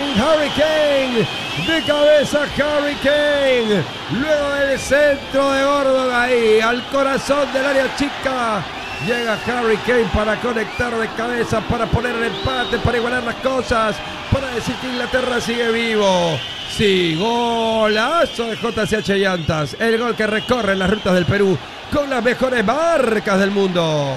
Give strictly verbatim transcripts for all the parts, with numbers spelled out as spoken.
Harry Kane. De cabeza Harry Kane. Luego del centro de Gordon ahí, al corazón del área chica. Llega Harry Kane para conectar de cabeza, para poner el empate, para igualar las cosas, para decir que Inglaterra sigue vivo. Sí, golazo de J C H Llantas. El gol que recorre las rutas del Perú con las mejores marcas del mundo.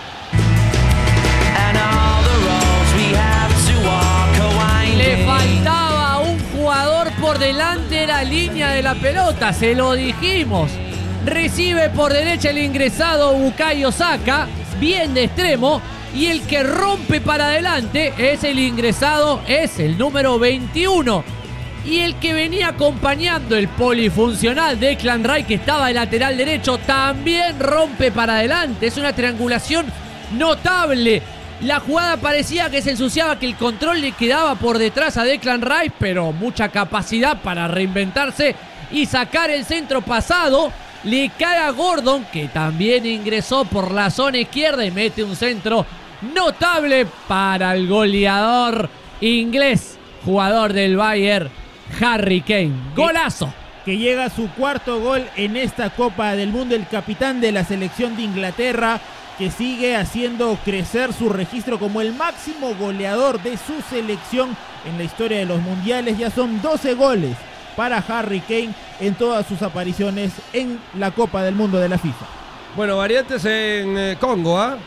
Le faltaba un jugador por delante de la línea de la pelota, se lo dijimos. Recibe por derecha el ingresado Bukayo Saka, bien de extremo, y el que rompe para adelante es el ingresado, es el número veintiuno. Y el que venía acompañando el polifuncional Declan Rice, que estaba de lateral derecho, también rompe para adelante. Es una triangulación notable. La jugada parecía que se ensuciaba, que el control le quedaba por detrás a Declan Rice, pero mucha capacidad para reinventarse y sacar el centro pasado. Le cae a Gordon, que también ingresó por la zona izquierda y mete un centro notable para el goleador inglés, jugador del Bayern, Harry Kane. Golazo. Que llega a su cuarto gol en esta Copa del Mundo, el capitán de la selección de Inglaterra, que sigue haciendo crecer su registro como el máximo goleador de su selección en la historia de los mundiales. Ya son doce goles para Harry Kane en todas sus apariciones en la Copa del Mundo de la FIFA. Bueno, variantes en eh, Congo, ¿ah? ¿eh?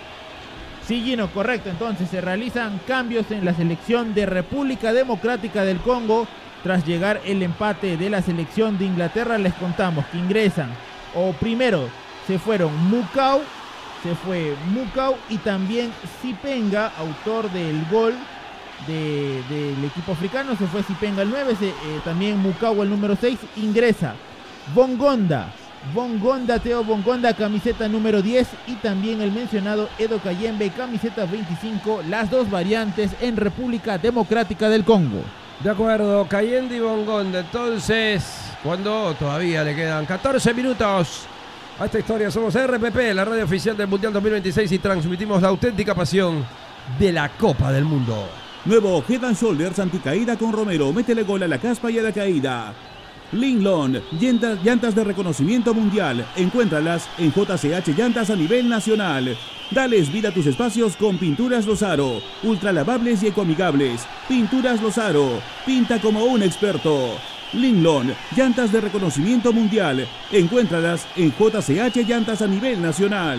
Sí, Gino, correcto. Entonces se realizan cambios en la selección de República Democrática del Congo. Tras llegar el empate de la selección de Inglaterra, les contamos que ingresan, o primero se fueron Mukau, se fue Mukau y también Sipenga, autor del gol de, del equipo africano. Se fue Sipenga el nueve, se, eh, también Mukau el número seis. Ingresa Bongonda, Bongonda, Teo Bongonda, camiseta número diez, y también el mencionado Edo Kayembe, camiseta veinticinco, las dos variantes en República Democrática del Congo. De acuerdo, Kayembe y Bongonda. Entonces, cuando todavía le quedan catorce minutos a esta historia, somos R P P, la radio oficial del Mundial dos mil veintiséis, y transmitimos la auténtica pasión de la Copa del Mundo. Nuevo Head and Shoulders anticaída con Romero. Métele gol a la caspa y a la caída. Linglon, llantas, llantas de reconocimiento mundial. Encuéntralas en J C H Llantas a nivel nacional. Dales vida a tus espacios con Pinturas Lozaro. Ultra lavables y ecoamigables. Pinturas Lozaro. Pinta como un experto. Linglon, llantas de reconocimiento mundial. Encuéntralas en J C H Llantas a nivel nacional.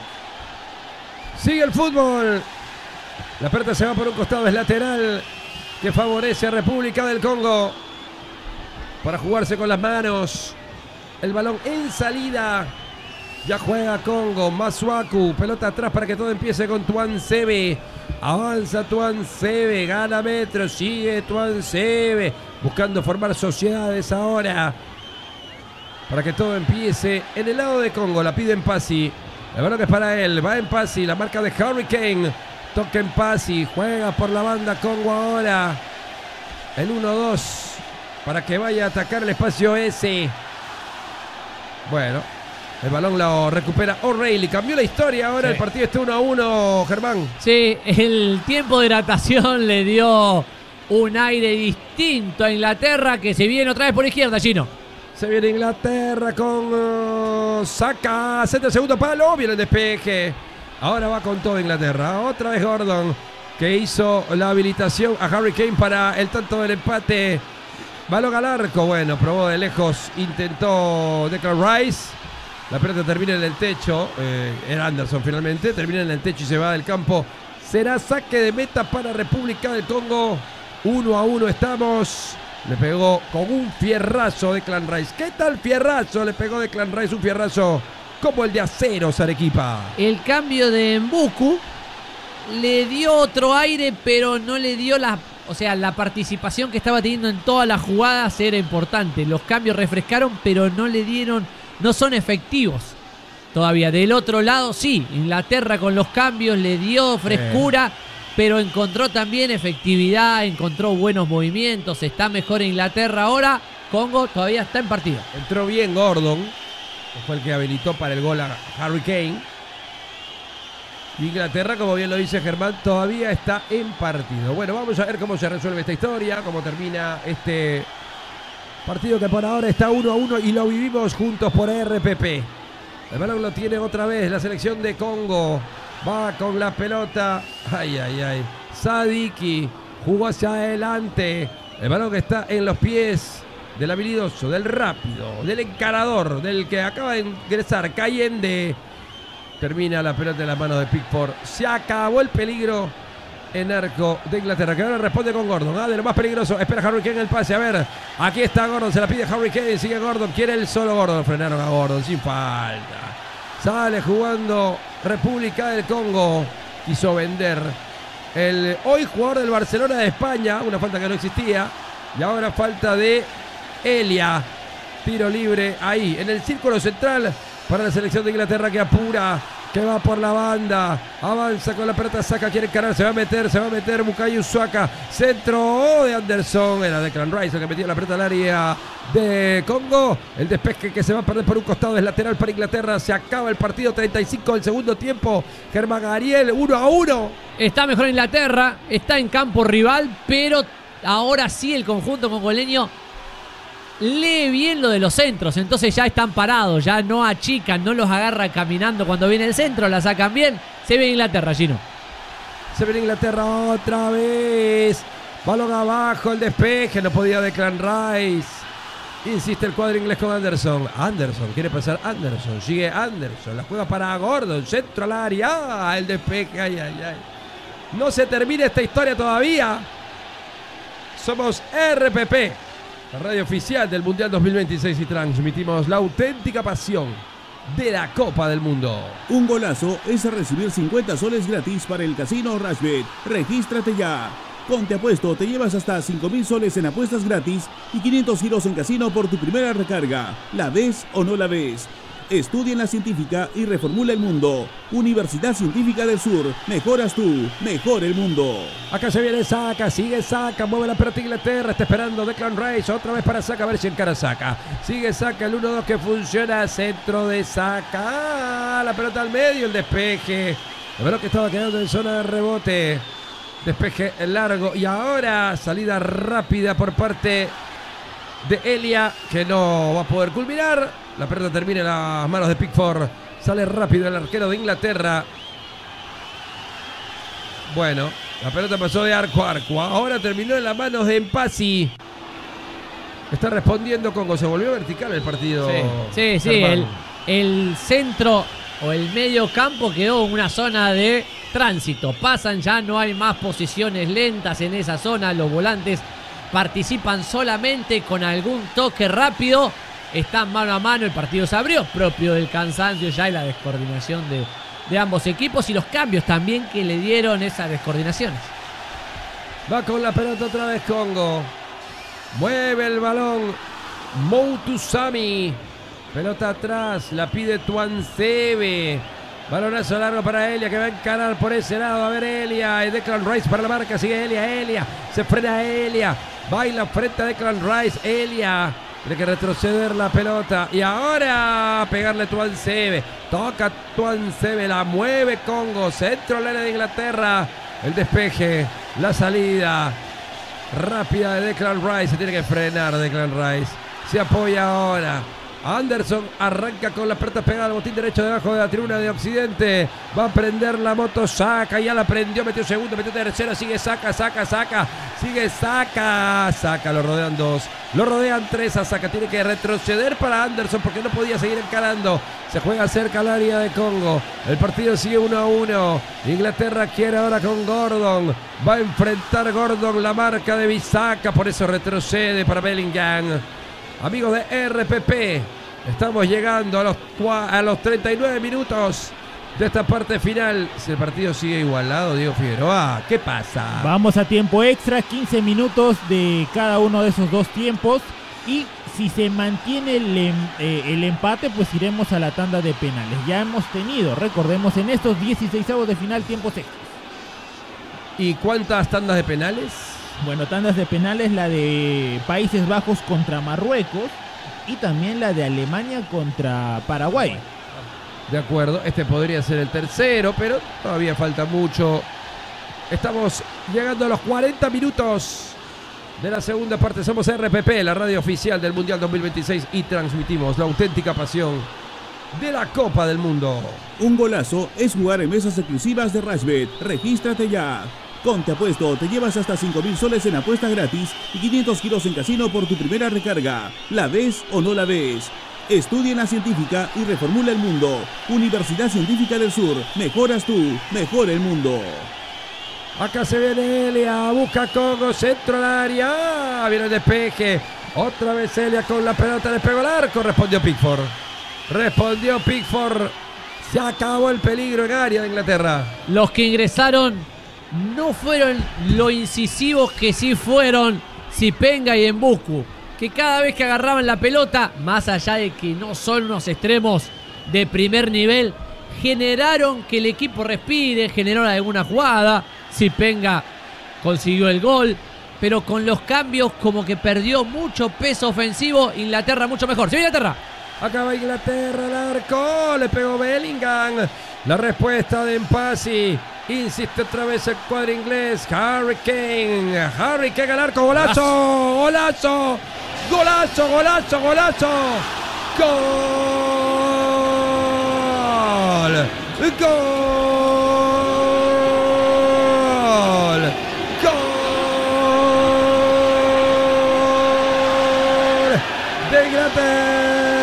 Sigue el fútbol. La pelota se va por un costado, es lateral, que favorece a República del Congo para jugarse con las manos. El balón en salida. Ya juega Congo. Masuaku. Pelota atrás para que todo empiece con Tuansebe. Avanza Tuansebe. Gana metros. Sigue Tuansebe. Buscando formar sociedades ahora. Para que todo empiece en el lado de Congo. La pide Mpasi. El balón es para él. Va Mpasi. La marca de Harry Kane. Toca Mpasi. Juega por la banda Congo ahora. El uno dos. Para que vaya a atacar el espacio ese. Bueno, el balón lo recupera O'Reilly. Cambió la historia ahora, sí. El partido está uno a uno, Germán. Sí, el tiempo de hidratación le dio un aire distinto a Inglaterra, que se viene otra vez por izquierda, Gino. Se viene Inglaterra con uh, Saka, centro segundo palo, viene el despeje. Ahora va con todo Inglaterra. Otra vez Gordon, que hizo la habilitación a Harry Kane para el tanto del empate. Balón al arco, bueno, probó de lejos, intentó Declan Rice. La pelota termina en el techo, eh, era Anderson finalmente, termina en el techo y se va del campo. Será saque de meta para República del Congo. Uno a uno estamos. Le pegó con un fierrazo Declan Rice. ¿Qué tal fierrazo? Le pegó Declan Rice, un fierrazo como el de Aceros Arequipa. El cambio de Mbuku le dio otro aire, pero no le dio la... O sea, la participación que estaba teniendo en todas las jugadas era importante. Los cambios refrescaron, pero no le dieron, no son efectivos todavía. Del otro lado, sí, Inglaterra con los cambios le dio frescura, eh. pero encontró también efectividad, encontró buenos movimientos. Está mejor Inglaterra ahora. Congo todavía está en partido. Entró bien Gordon, que fue el que habilitó para el gol a Harry Kane. Inglaterra, como bien lo dice Germán, todavía está en partido. Bueno, vamos a ver cómo se resuelve esta historia, cómo termina este partido que por ahora está uno a uno y lo vivimos juntos por R P P. El balón lo tiene otra vez la selección de Congo. Va con la pelota. Ay, ay, ay. Sadiki jugó hacia adelante. El balón que está en los pies del habilidoso, del rápido, del encarador, del que acaba de ingresar, Cayende. Termina la pelota en las manos de Pickford. Se acabó el peligro en arco de Inglaterra, que ahora responde con Gordon. Ah, de lo más peligroso. Espera Harry Kane el pase. A ver, aquí está Gordon. Se la pide Harry Kane. Sigue Gordon. Quiere el solo Gordon. Frenaron a Gordon sin falta. Sale jugando República del Congo. Quiso vender el hoy jugador del Barcelona de España. Una falta que no existía. Y ahora falta de Elia. Tiro libre ahí en el círculo central para la selección de Inglaterra, que apura, que va por la banda, avanza con la pelota, saca, quiere encarar, se va a meter, se va a meter Bukayo Saka, centro de Anderson, era Declan Rice el que metió la pelota al área de Congo, el despeje que se va a perder por un costado es lateral para Inglaterra, se acaba el partido, treinta y cinco del segundo tiempo, Germán Ariel, uno a uno. Está mejor Inglaterra, está en campo rival, pero ahora sí el conjunto congoleño lee bien lo de los centros, entonces ya están parados, ya no achican, no los agarra caminando cuando viene el centro, la sacan bien. Se ve Inglaterra, Gino. Se ve Inglaterra otra vez. Balón abajo, el despeje, no podía Declan Rice. Insiste el cuadro inglés con Anderson. Anderson, quiere pasar Anderson, sigue Anderson, la juega para Gordon, centro al área, ah, el despeje, ay, ay, ay. No se termina esta historia todavía. Somos R P P. La radio oficial del Mundial dos mil veintiséis y transmitimos la auténtica pasión de la Copa del Mundo. Un golazo es recibir cincuenta soles gratis para el Casino Rashbet. Regístrate ya. Con Te Apuesto te llevas hasta cinco mil soles en apuestas gratis y quinientos giros en casino por tu primera recarga. ¿La ves o no la ves? Estudia en la científica y reformula el mundo. Universidad Científica del Sur. Mejoras tú, mejor el mundo. Acá se viene Saka, sigue Saka, mueve la pelota Inglaterra, está esperando Declan Rice, otra vez para Saka, a ver si encara Saka. Sigue Saka, el uno dos que funciona, centro de Saka, la pelota al medio, el despeje. El balón que estaba quedando en zona de rebote. Despeje largo y ahora salida rápida por parte de Elia, que no va a poder culminar. La pelota termina en las manos de Pickford. Sale rápido el arquero de Inglaterra. Bueno, la pelota pasó de arco a arco. Ahora terminó en las manos de Mpasi. Está respondiendo Congo. Se volvió vertical el partido. Sí, sí, sí. El, el centro o el medio campo quedó en una zona de tránsito. Pasan ya, no hay más posiciones lentas en esa zona. Los volantes participan solamente con algún toque rápido. Están mano a mano, el partido se abrió, propio del cansancio ya y la descoordinación de, de ambos equipos y los cambios también que le dieron esas descoordinaciones. Va con la pelota otra vez Congo. Mueve el balón Moutusami. Pelota atrás, la pide Tuansebe. Balonazo largo para Elia, que va a encarar por ese lado. A ver Elia, Declan Rice para la marca, sigue Elia, Elia. Se frena Elia, baila frente a Declan Rice, Elia. Tiene que retroceder la pelota. Y ahora pegarle Tuansebe. Toca Tuansebe. La mueve Congo. Centro al área de Inglaterra. El despeje. La salida rápida de Declan Rice. Se tiene que frenar Declan Rice. Se apoya ahora. Anderson arranca con la pelota pegada al botín derecho debajo de la tribuna de Occidente. Va a prender la moto Saka. Ya la prendió. Metió segundo. Metió tercero. Sigue Saka. Saka. Saka. Sigue Saka. Saka. Lo rodean dos. Lo rodean tres a Saka. Tiene que retroceder para Anderson porque no podía seguir encarando. Se juega cerca al área de Congo. El partido sigue uno a uno. Inglaterra quiere ahora con Gordon. Va a enfrentar Gordon la marca de Bisaka. Por eso retrocede para Bellingham. Amigos de R P P, estamos llegando a los, a los treinta y nueve minutos de esta parte final. Si el partido sigue igualado, Diego Figueroa, ¿qué pasa? Vamos a tiempo extra, quince minutos de cada uno de esos dos tiempos. Y si se mantiene el, eh, el empate, pues iremos a la tanda de penales. Ya hemos tenido, recordemos, en estos dieciseisavos de final tiempos extras. ¿Y cuántas tandas de penales? Bueno, tandas de penales, la de Países Bajos contra Marruecos y también la de Alemania contra Paraguay. De acuerdo, este podría ser el tercero, pero todavía falta mucho. Estamos llegando a los cuarenta minutos de la segunda parte. Somos R P P, la radio oficial del Mundial dos mil veintiséis, y transmitimos la auténtica pasión de la Copa del Mundo. Un golazo es jugar en mesas exclusivas de Rashbet. Regístrate ya. Con Te Apuesto te llevas hasta cinco mil soles en apuesta gratis y quinientos kilos en casino por tu primera recarga. ¿La ves o no la ves? Estudia en la científica y reformula el mundo. Universidad Científica del Sur. Mejoras tú, mejora el mundo. Acá se viene Elia, busca Congo, centro al área. Ah, viene el despeje. Otra vez Elia con la pelota, le pegó al arco. Respondió Pickford. Respondió Pickford. Se acabó el peligro en área de Inglaterra. Los que ingresaron no fueron lo incisivos que sí fueron Zipenga y Mbuku, que cada vez que agarraban la pelota, más allá de que no son unos extremos de primer nivel, generaron que el equipo respire, generaron alguna jugada. Zipenga consiguió el gol, pero con los cambios como que perdió mucho peso ofensivo. Inglaterra mucho mejor. ¡Sí, Inglaterra! Acaba Inglaterra, el arco, le pegó Bellingham. La respuesta de Mpasi. Insiste otra vez el cuadro inglés. Harry Kane. Harry Kane al arco, golazo, golazo, golazo, golazo, golazo. Gol. Gol. Gol de Inglaterra.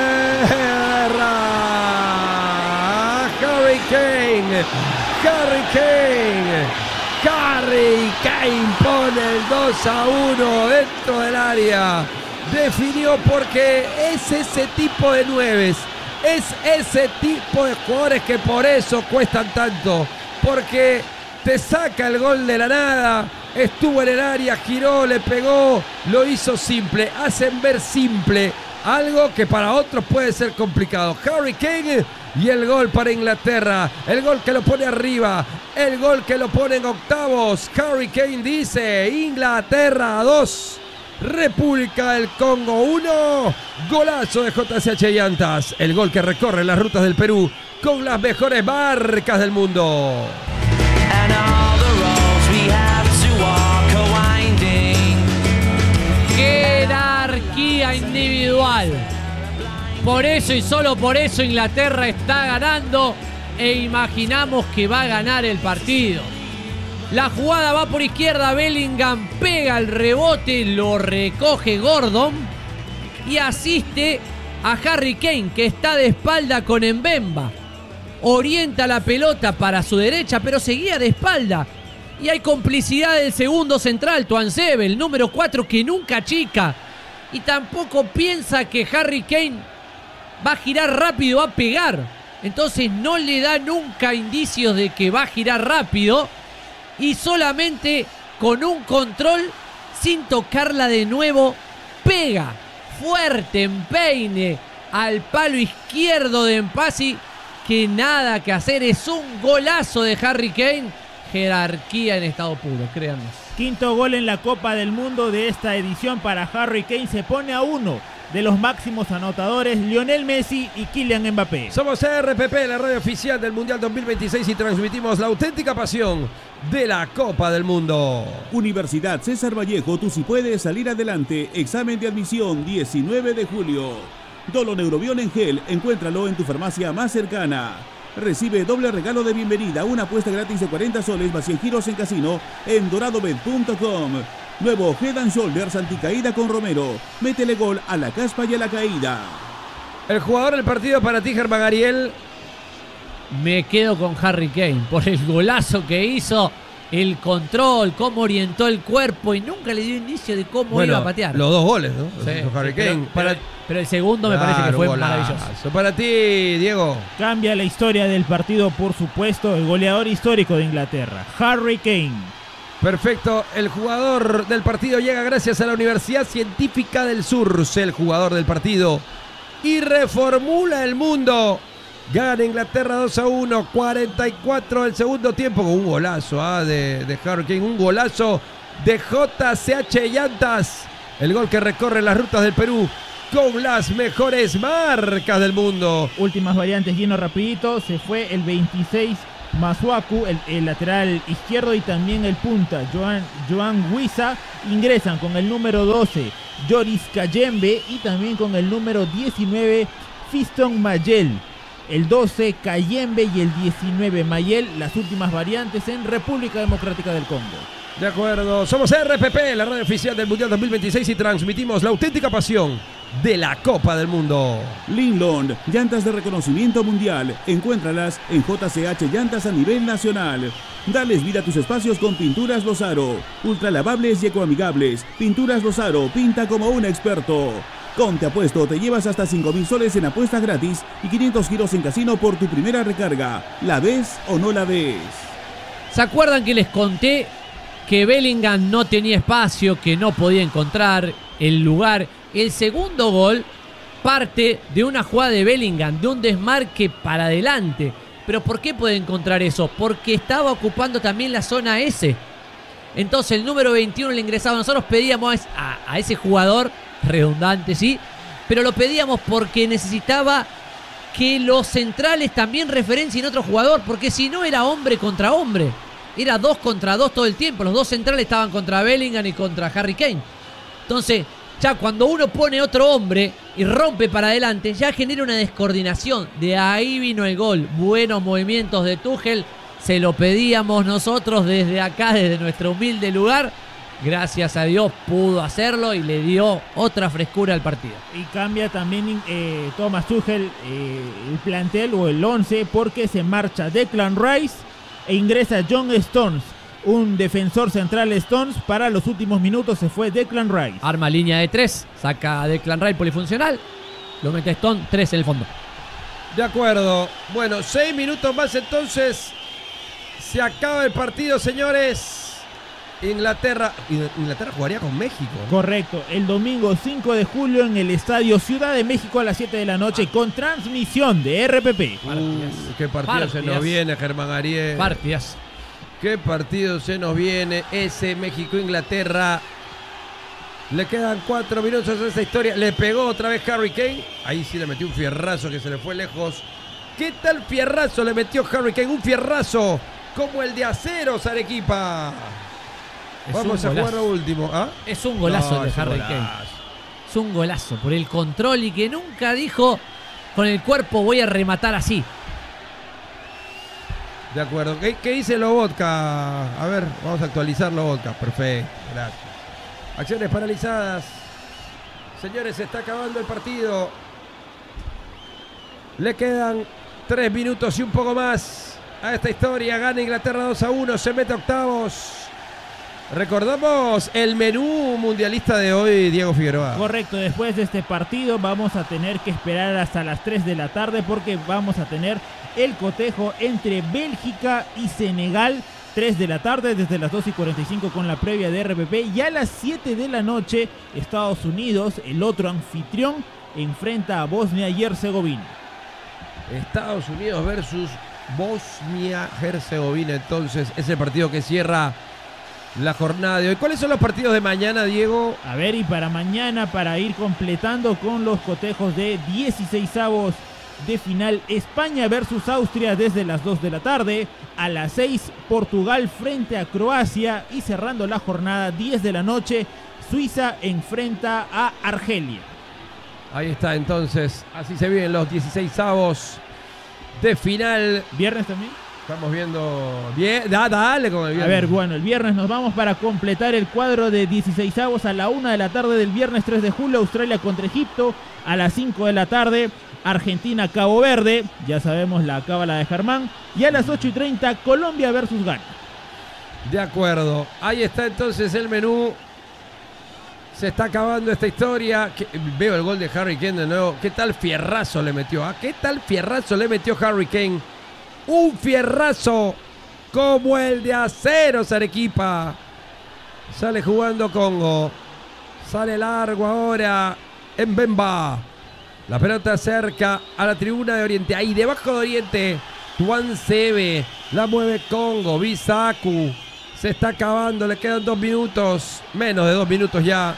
Harry Kane. Harry Kane. Harry Kane pone el dos a uno dentro del área. Definió porque es ese tipo de nueves. Es ese tipo de jugadores que por eso cuestan tanto. Porque te saca el gol de la nada. Estuvo en el área, giró, le pegó. Lo hizo simple. Hacen ver simple algo que para otros puede ser complicado. Harry Kane y el gol para Inglaterra. El gol que lo pone arriba. El gol que lo pone en octavos. Harry Kane dice: Inglaterra dos, República del Congo uno. Golazo de J C H Llantas. El gol que recorre las rutas del Perú con las mejores marcas del mundo. Jerarquía individual. Por eso y solo por eso Inglaterra está ganando e imaginamos que va a ganar el partido. La jugada va por izquierda, Bellingham pega el rebote, lo recoge Gordon y asiste a Harry Kane, que está de espalda con Mbemba. Orienta la pelota para su derecha, pero seguía de espalda. Y hay complicidad del segundo central, Tuanzebe, el número cuatro, que nunca chica. Y tampoco piensa que Harry Kane va a girar rápido, va a pegar. Entonces no le da nunca indicios de que va a girar rápido. Y solamente con un control, sin tocarla de nuevo, pega fuerte, empeine al palo izquierdo de Mpasi, que nada que hacer. Es un golazo de Harry Kane. Jerarquía en estado puro, créanme. Quinto gol en la Copa del Mundo de esta edición para Harry Kane. Se pone a uno de los máximos anotadores, Lionel Messi y Kylian Mbappé. Somos R P P, la radio oficial del Mundial dos mil veintiséis, y transmitimos la auténtica pasión de la Copa del Mundo. Universidad César Vallejo, tú sí puedes salir adelante. Examen de admisión diecinueve de julio. Doloneurobión en gel, encuéntralo en tu farmacia más cercana. Recibe doble regalo de bienvenida, una apuesta gratis de cuarenta soles más cien giros en casino en doradobet punto com. Nuevo Head and Shoulders anticaída con Romero. Métele gol a la caspa y a la caída. El jugador del partido para ti, Germán Ariel. Me quedo con Harry Kane por el golazo que hizo, el control, cómo orientó el cuerpo y nunca le dio indicio de cómo bueno, iba a patear. Los dos goles, ¿no? Sí, Harry sí, Kane. pero, Para... pero, pero el segundo me claro, parece que fue golazo. maravilloso. Para ti, Diego. Cambia la historia del partido, por supuesto, el goleador histórico de Inglaterra, Harry Kane. Perfecto, el jugador del partido llega gracias a la Universidad Científica del Sur, el jugador del partido, y reformula el mundo. Gana Inglaterra dos a uno, cuarenta y cuatro del segundo tiempo, con un golazo ¿ah? de, de Harry Kane, un golazo de J C H Llantas, el gol que recorre las rutas del Perú con las mejores marcas del mundo. Últimas variantes, Gino, rapidito. Se fue el veintiséis Masuaku, el, el lateral izquierdo, y también el punta, Joan, Joan Huiza. Ingresan con el número doce, Joris Kayembe, y también con el número diecinueve, Fiston Mayel. El doce, Kayembe, y el diecinueve, Mayel. Las últimas variantes en República Democrática del Congo. De acuerdo, somos R P P, la radio oficial del Mundial dos mil veintiséis, y transmitimos la auténtica pasión de la Copa del Mundo. Linlond, llantas de reconocimiento mundial. Encuéntralas en J C H Llantas a nivel nacional. Dales vida a tus espacios con Pinturas Lozaro. Ultralavables y ecoamigables. Pinturas Lozaro, pinta como un experto. Con Te Apuesto te llevas hasta cinco mil soles en apuestas gratis y quinientos giros en casino por tu primera recarga. ¿La ves o no la ves? ¿Se acuerdan que les conté que Bellingham no tenía espacio, que no podía encontrar el lugar? El segundo gol parte de una jugada de Bellingham, de un desmarque para adelante. ¿Pero por qué puede encontrar eso? Porque estaba ocupando también la zona S. Entonces el número veintiuno le ingresaba. Nosotros pedíamos a, a ese jugador, redundante sí, pero lo pedíamos porque necesitaba que los centrales también referencien otro jugador, porque si no era hombre contra hombre. Era dos contra dos todo el tiempo. Los dos centrales estaban contra Bellingham y contra Harry Kane. Entonces, ya cuando uno pone otro hombre y rompe para adelante, ya genera una descoordinación. De ahí vino el gol. Buenos movimientos de Tuchel. Se lo pedíamos nosotros desde acá, desde nuestro humilde lugar. Gracias a Dios pudo hacerlo y le dio otra frescura al partido. Y cambia también eh, Thomas Tuchel eh, el plantel o el once, porque se marcha Declan Rice e ingresa John Stones, un defensor central. Stones para los últimos minutos. Se fue Declan Rice. Arma línea de tres, saca a Declan Rice polifuncional, lo mete Stone, tres en el fondo. De acuerdo. Bueno, seis minutos más entonces. Se acaba el partido, señores. Inglaterra, Inglaterra jugaría con México, ¿no? Correcto, el domingo cinco de julio en el Estadio Ciudad de México a las siete de la noche, con transmisión de R P P. Uh, qué partido Partidas. se nos viene, Germán Ariel. Partidas. Qué partido se nos viene, ese México-Inglaterra. Le quedan cuatro minutos a esta historia. Le pegó otra vez Harry Kane. Ahí sí le metió un fierrazo que se le fue lejos. ¿Qué tal fierrazo le metió Harry Kane? Un fierrazo como el de Aceros Arequipa. Es Vamos un a jugar golazo. lo último. ¿Ah? Es un golazo No, de es un Harry golazo. Kane. Es un golazo por el control y que nunca dijo con el cuerpo voy a rematar así. De acuerdo. ¿Qué, qué dice Lobotka? A ver, vamos a actualizar Lobotka. Perfecto. Gracias. Acciones paralizadas. Señores, se está acabando el partido. Le quedan tres minutos y un poco más a esta historia. Gana Inglaterra dos a uno. Se mete a octavos. Recordamos el menú mundialista de hoy, Diego Figueroa. Correcto, después de este partido vamos a tener que esperar hasta las tres de la tarde, porque vamos a tener el cotejo entre Bélgica y Senegal. tres de la tarde, desde las dos y cuarenta y cinco con la previa de R P P. Y a las siete de la noche, Estados Unidos, el otro anfitrión, enfrenta a Bosnia y Herzegovina. Estados Unidos versus Bosnia-Herzegovina. Entonces, es el partido que cierra la jornada de hoy. ¿Cuáles son los partidos de mañana, Diego? A ver, y para mañana, para ir completando con los cotejos de dieciseisavos de final, España versus Austria desde las dos de la tarde. A las seis, Portugal frente a Croacia. Y cerrando la jornada, diez de la noche, Suiza enfrenta a Argelia. Ahí está, entonces. Así se vienen los dieciseisavos de final. ¿Viernes también? Estamos viendo bien. Da, dale con el viernes. A ver, bueno, el viernes nos vamos para completar el cuadro de dieciseisavos. A la una de la tarde del viernes tres de julio, Australia contra Egipto. A las cinco de la tarde, Argentina, Cabo Verde. Ya sabemos la cábala de Germán. Y a las ocho y treinta, Colombia versus Ghana. De acuerdo. Ahí está entonces el menú. Se está acabando esta historia. Que, veo el gol de Harry Kane de nuevo. ¿Qué tal fierrazo le metió? ¿Ah? ¿Qué tal fierrazo le metió Harry Kane? Un fierrazo como el de Aceros Arequipa. Sale jugando Congo. Sale largo ahora en Bemba. La pelota cerca a la tribuna de Oriente. Ahí debajo de Oriente. Tuan Sebe. La mueve Congo. Bisaku. Se está acabando. Le quedan dos minutos. Menos de dos minutos ya.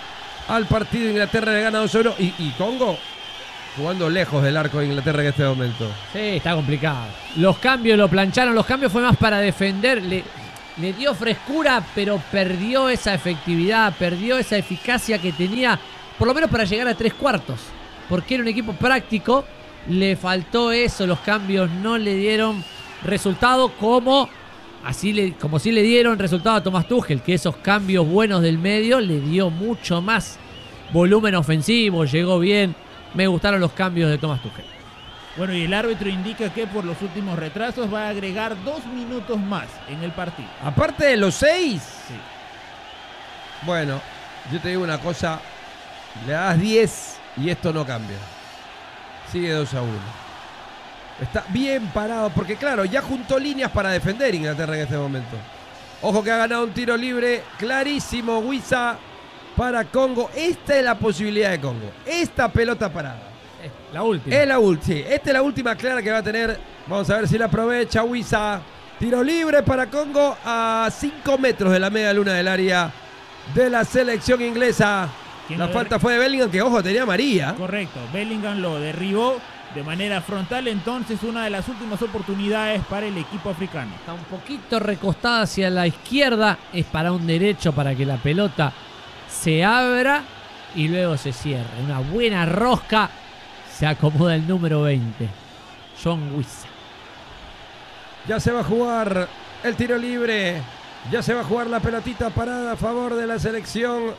al partido. Inglaterra le gana dos a uno. Y, y Congo jugando lejos del arco de Inglaterra en este momento. Sí, está complicado. Los cambios lo plancharon. Los cambios fue más para defender. Le, le dio frescura, pero perdió esa efectividad, perdió esa eficacia que tenía, por lo menos para llegar a tres cuartos. Porque era un equipo práctico. Le faltó eso. Los cambios no le dieron resultado como... Así le, como si le dieron resultado a Thomas Tuchel, que esos cambios buenos del medio le dio mucho más volumen ofensivo, llegó bien. Me gustaron los cambios de Thomas Tuchel. Bueno, y el árbitro indica que por los últimos retrasos va a agregar dos minutos más en el partido. Aparte de los seis. Sí. Bueno, yo te digo una cosa, le das diez y esto no cambia. Sigue dos a uno. Está bien parado, porque claro, ya juntó líneas para defender Inglaterra en este momento. Ojo que ha ganado un tiro libre clarísimo Wissa para Congo. Esta es la posibilidad de Congo. Esta pelota parada. La última. Es la última, sí. Esta es la última clara que va a tener. Vamos a ver si la aprovecha Wissa. Tiro libre para Congo a cinco metros de la media luna del área de la selección inglesa. La falta fue de Bellingham, que ojo, tenía amarilla. Correcto, Bellingham lo derribó de manera frontal, entonces una de las últimas oportunidades para el equipo africano. Está un poquito recostada hacia la izquierda, es para un derecho para que la pelota se abra y luego se cierre. Una buena rosca, se acomoda el número veinte, John Wissa. Ya se va a jugar el tiro libre, ya se va a jugar la pelotita parada a favor de la selección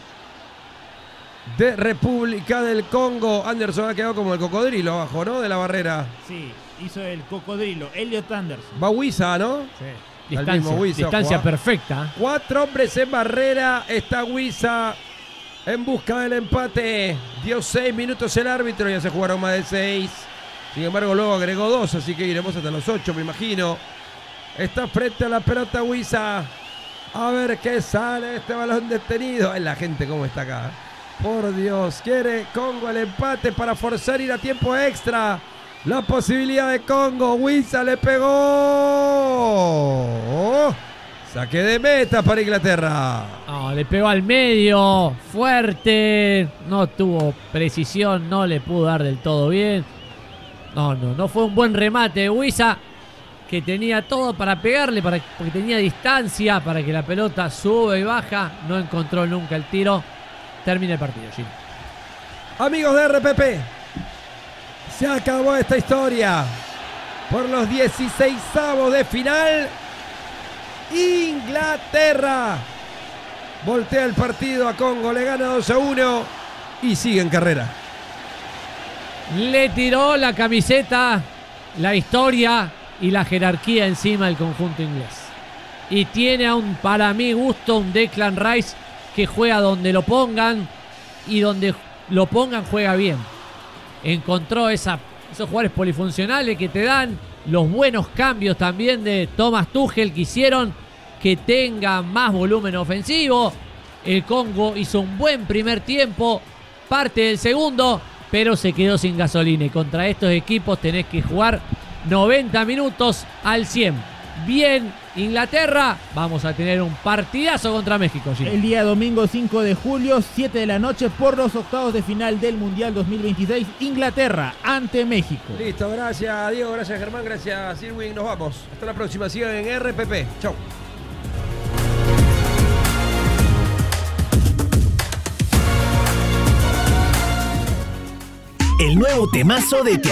de República del Congo. Anderson ha quedado como el cocodrilo abajo, ¿no? De la barrera. Sí, hizo el cocodrilo, Elliot Anderson. Va Wissa, ¿no? Sí. Al Distancia, mismo Wissa, distancia Juan. perfecta. Cuatro hombres en barrera. Está Wissa en busca del empate. Dio seis minutos el árbitro. Ya se jugaron más de seis. Sin embargo, luego agregó dos. Así que iremos hasta los ocho, me imagino. Está frente a la pelota Wissa. A ver qué sale este balón detenido. Ay, la gente cómo está acá. Por Dios, quiere Congo el empate para forzar ir a tiempo extra. La posibilidad de Congo. Wissa le pegó. Oh, saque de meta para Inglaterra. No, le pegó al medio, fuerte. No tuvo precisión, no le pudo dar del todo bien. No, no, no fue un buen remate de Wissa, que tenía todo para pegarle, para, porque tenía distancia para que la pelota sube y baja. No encontró nunca el tiro. Termina el partido, Gino. Amigos de R P P, se acabó esta historia. Por los dieciseisavos de final, Inglaterra voltea el partido a Congo, le gana dos a uno y sigue en carrera. Le tiró la camiseta, la historia y la jerarquía encima del conjunto inglés. Y tiene a un, para mi gusto, un Declan Rice que juega donde lo pongan y donde lo pongan juega bien. Encontró esa, esos jugadores polifuncionales que te dan los buenos cambios también de Thomas Tuchel, que hicieron que tenga más volumen ofensivo. El Congo hizo un buen primer tiempo, parte del segundo, pero se quedó sin gasolina. Y contra estos equipos tenés que jugar noventa minutos al cien. Bien, Inglaterra, vamos a tener un partidazo contra México, Gino. El día domingo cinco de julio, siete de la noche, por los octavos de final del Mundial dos mil veintiséis, Inglaterra ante México. Listo, gracias Diego, gracias Germán, gracias Irwin, nos vamos. Hasta la próxima, sigan en R P P. Chau. El nuevo temazo de